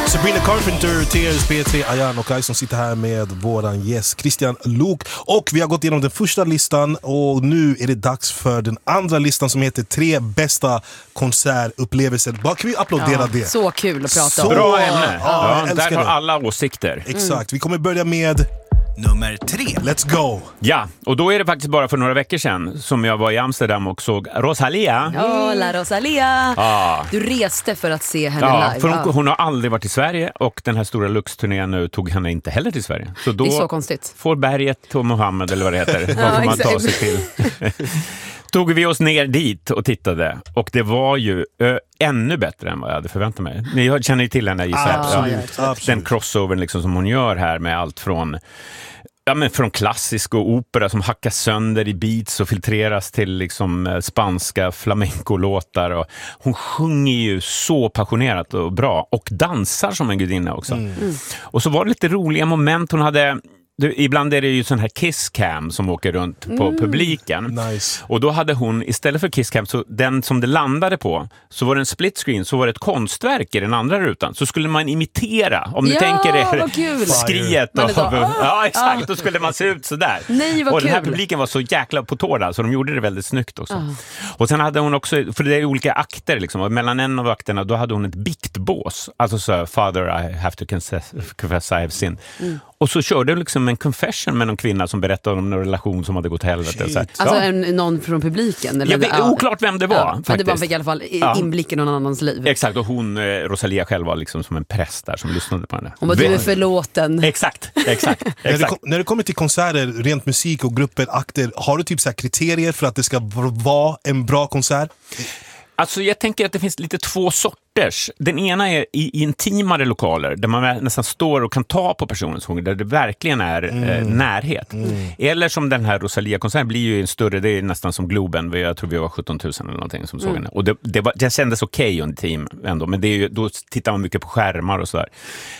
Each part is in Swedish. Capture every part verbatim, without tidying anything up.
Sabrina Carpenter, T R S P tre, Ayan och jag som sitter här med våran gäst Christian Luuk. Och vi har gått igenom den första listan och nu är det dags för den andra listan som heter tre bästa konsertupplevelser. Bara kan vi applådera ja, det? Så kul att prata om. Bra ämne. Ja, ja, där har det. alla åsikter. Exakt, mm. vi kommer börja med nummer tre. Let's go! Ja, och då är det faktiskt bara för några veckor sedan som jag var i Amsterdam och såg Rosalia. Ja, La Rosalia. Ah. Du reste för att se henne Ja, live. för hon, ja. hon har aldrig varit i Sverige och den här stora Lux-turnén nu tog henne inte heller till Sverige. Så då det är så konstigt. får berget och Mohammed eller vad det heter, vad ja, får man ta exakt. sig till. Tog vi oss ner dit och tittade och det var ju ö, ännu bättre än vad jag hade förväntat mig. Ni känner ju till henne i Absolut, ja, absolut. den crossovern liksom som hon gör här med allt från Ja, men från klassisk och opera som hackas sönder i beats och filtreras till liksom spanska flamencolåtar. Och hon sjunger ju så passionerat och bra och dansar som en gudinna också. Mm. Mm. Och så var det lite roliga moment. Hon hade... Du, ibland är det ju sån här kisscam som åker runt på mm. publiken. Nice. Och då hade hon, istället för kisscam, så den som det landade på, så var det en split screen, så var det ett konstverk i den andra rutan. Så skulle man imitera, om du ja, tänker er skriet. Och, så, ah, ja, exakt, ah. då skulle man se ut så där. Nej, vad och kul. Den här publiken var så jäkla på tårna, så de gjorde det väldigt snyggt också. Ah. Och sen hade hon också, för det är olika akter liksom, och mellan en av akterna, då hade hon ett biktbås. Alltså så, Father, I have to confess, confess I have sinned. Mm. Och så körde liksom en confession med någon kvinna som berättade om en relation som hade gått helvete. Så här. Alltså ja. en, någon från publiken? Eller? Ja, det är oklart vem det var. Ja, men det var fick i alla fall inblick i någon annans liv. Exakt, och hon, Rosalia själv var liksom som en präst där som lyssnade på henne. Hon var du är förlåten. Exakt, exakt. exakt. När, det kom, när det kommer till konserter, rent musik och grupper, akter, har du typ så här kriterier för att det ska vara en bra konsert? Alltså jag tänker att det finns lite två sorters. Den ena är i, i intimare lokaler där man nästan står och kan ta på personens sång, där det verkligen är mm. eh, närhet. Mm. Eller som den här Rosalia-konserten blir ju en större, det är nästan som Globen, jag tror vi var sjutton tusen eller någonting som såg mm. henne. Och det, det, var, det kändes okej okay intim ändå, men det är ju, då tittar man mycket på skärmar och sådär.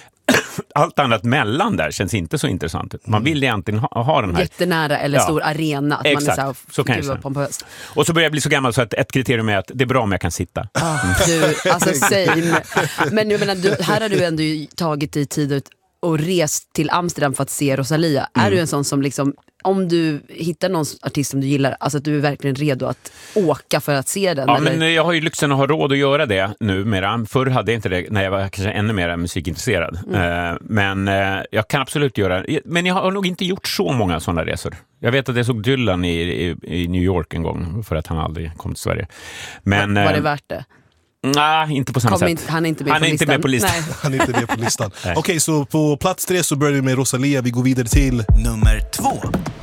Allt annat mellan där känns inte så intressant. Man vill egentligen ha, ha den här... Jättenära eller ja. Stor arena. Att exakt, man är så, så kan jag pompös. Och så börjar jag bli så gammal så att ett kriterium är att det är bra om jag kan sitta. Ah, du, alltså same. Men jag menar, du, här har du ändå tagit dig tid och rest till Amsterdam för att se Rosalia. Mm. Är du en sån som liksom, om du hittar någon artist som du gillar, alltså att du är verkligen redo att åka för att se den? Ja, eller? men jag har ju lyxen att ha råd att göra det nu mera. Förr hade jag inte det när jag var kanske ännu mer musikintresserad. Mm. Men jag kan absolut göra, men jag har nog inte gjort så många sådana resor. Jag vet att jag såg Dylan i, i, i New York en gång för att han aldrig kom till Sverige. Men, var, var det värt det? Nej, inte på samma Kom sätt. Inte, han är inte med han på är listan. Inte med på listan. Nej. Han är inte med på listan. Okej, okay, så på plats tre så börjar vi med Rosalia. Vi går vidare till nummer två.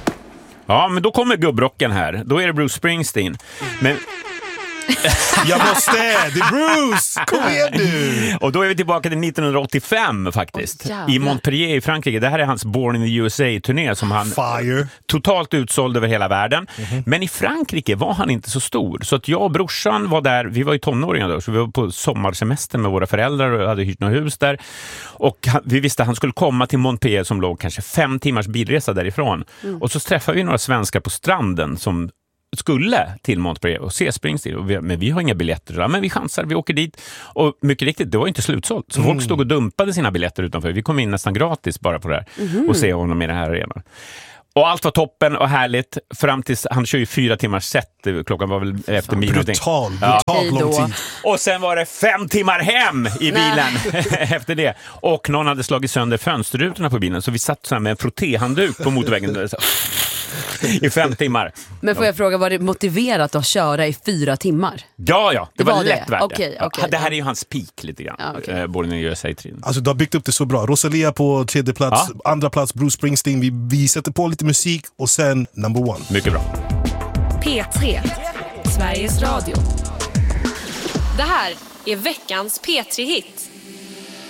Ja, men då kommer gubbrocken här. Då är det Bruce Springsteen. Men... jag måste, det är Bruce! Kom igen du! Och då är vi tillbaka till nittonhundraåttiofem faktiskt. Oh, i Montpellier i Frankrike. Det här är hans Born in the U S A-turné som han Fire. totalt utsåld över hela världen. Mm-hmm. Men i Frankrike var han inte så stor. Så att jag och brorsan var där, vi var ju tonåringar då, så vi var på sommarsemester med våra föräldrar och hade hyrt något hus där. Och vi visste att han skulle komma till Montpellier som låg kanske fem timmars bilresa därifrån. Mm. Och så träffade vi några svenskar på stranden som skulle till Montpellier och se Springsteen, och vi, men vi har inga biljetter, men vi chansar, vi åker dit och mycket riktigt, det var inte slutsålt, så mm. folk stod och dumpade sina biljetter utanför, vi kom in nästan gratis bara på det här mm. och se honom i den här arenan. Och allt var toppen och härligt fram tills han kör ju fyra timmars set, klockan var väl efter midnatt. Brutal, brutalt ja. lång tid. Och sen var det fem timmar hem i bilen efter det. Och någon hade slagit sönder fönsterrutorna på bilen, så vi satt så här med en frottéhandduk på motorvägen i fem timmar. Men får jag fråga, var det motiverat att köra i fyra timmar? Ja, ja. Det, det var, var lätt värt okay, det. Okay, det här är ju hans peak lite grann. Ja, okay. eh, Born in the U S A-tiden. Alltså du har byggt upp det så bra. Rosalia på tredje plats, ja. Andra plats Bruce Springsteen. Vi, vi sätter på lite musik och sen number one. Mycket bra. P tre, Sveriges Radio. Det här är veckans P tre-hit.